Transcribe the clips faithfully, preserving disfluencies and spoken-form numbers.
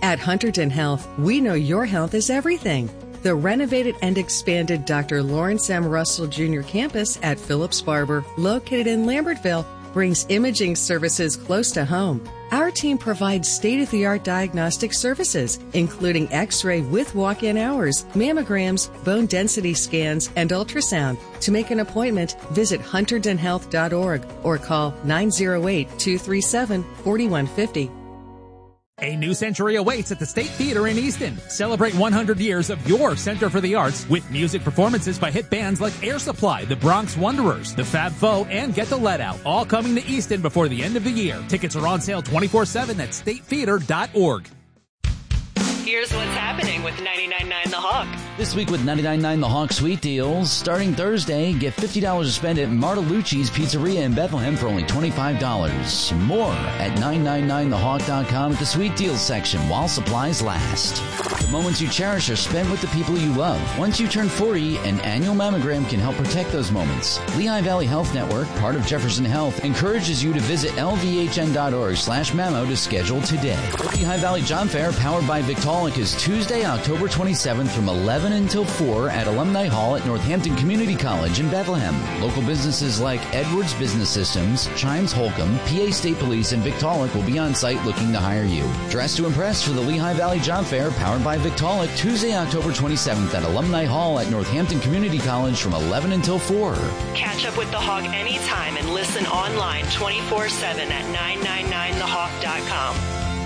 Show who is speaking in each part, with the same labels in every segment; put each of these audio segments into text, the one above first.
Speaker 1: At Hunterdon Health, we know your health is everything. The renovated and expanded Doctor Lawrence M. Russell Junior campus at Phillips Barber, located in Lambertville, brings imaging services close to home. Our team provides state-of-the-art diagnostic services, including X-ray with walk-in hours, mammograms, bone density scans, and ultrasound. To make an appointment, visit hunterdon health dot org or call nine oh eight, two three seven, four one five oh.
Speaker 2: A new century awaits at the State Theater in Easton. Celebrate one hundred years of your Center for the Arts with music performances by hit bands like Air Supply, the Bronx Wanderers, the Fab Four, and Get the Let Out. All coming to Easton before the end of the year. Tickets are on sale twenty-four seven at state theater dot org.
Speaker 3: Here's what's happening with ninety-nine point nine The Hawk.
Speaker 4: This week with ninety-nine point nine The Hawk Sweet Deals. Starting Thursday, get fifty dollars to spend at Martalucci's Pizzeria in Bethlehem for only twenty-five dollars. More at nine nine nine the hawk dot com at the Sweet Deals section while supplies last. The moments you cherish are spent with the people you love. Once you turn forty, an annual mammogram can help protect those moments. Lehigh Valley Health Network, part of Jefferson Health, encourages you to visit L V H N dot org slash mammo to schedule today. Lehigh Valley Job Fair, powered by Victaulic, is Tuesday, October twenty-seventh from eleven until four at Alumni Hall at Northampton Community College in Bethlehem. Local businesses like Edwards Business Systems, Chimes Holcomb, P A State Police, and Victaulic will be on site looking to hire you. Dress to impress for the Lehigh Valley Job Fair, powered by Victaulic, Tuesday, October twenty-seventh at Alumni Hall at Northampton Community College from eleven until four.
Speaker 3: Catch up with The Hawk anytime and listen online twenty-four seven at nine nine nine the hawk dot com.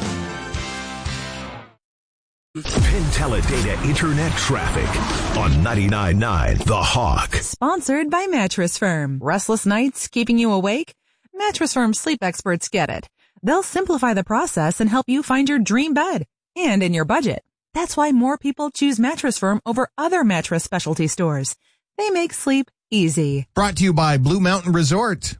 Speaker 5: Penteledata Internet Traffic on ninety-nine point nine The Hawk.
Speaker 6: Sponsored by Mattress Firm. Restless nights keeping you awake? Mattress Firm sleep experts get it. They'll simplify the process and help you find your dream bed and in your budget. That's why more people choose Mattress Firm over other mattress specialty stores. They make sleep easy.
Speaker 7: Brought to you by Blue Mountain Resort.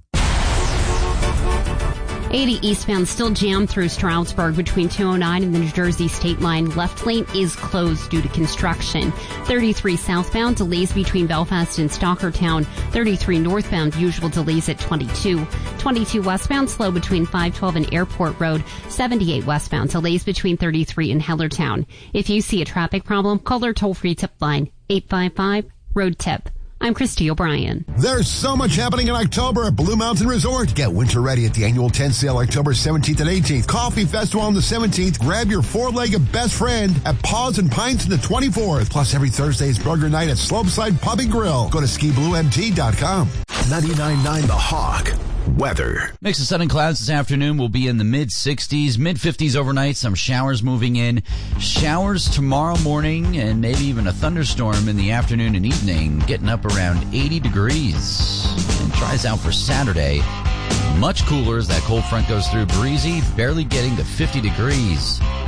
Speaker 8: eighty eastbound still jammed through Stroudsburg between two oh nine and the New Jersey state line. Left lane is closed due to construction. thirty-three southbound delays between Belfast and Stockertown. thirty-three northbound usual delays at twenty-two. twenty-two westbound slow between five twelve and Airport Road. seventy-eight westbound delays between thirty-three and Hellertown. If you see a traffic problem, call our toll-free tip line eight five five road tip. I'm Christy O'Brien.
Speaker 9: There's so much happening in October at Blue Mountain Resort. Get winter ready at the annual tent sale October seventeenth and eighteenth. Coffee Festival on the seventeenth. Grab your four-legged best friend at Paws and Pints on the twenty-fourth. Plus, every Thursday is burger night at Slopeside Pub and Grill. Go to ski blue m t dot com.
Speaker 5: ninety-nine point nine The Hawk. Weather.
Speaker 4: Mix of sun and clouds this afternoon will be in the mid-sixties, mid-fifties overnight, some showers moving in. Showers tomorrow morning and maybe even a thunderstorm in the afternoon and evening, getting up around eighty degrees. And tries out for Saturday. Much cooler as that cold front goes through, breezy, barely getting to fifty degrees.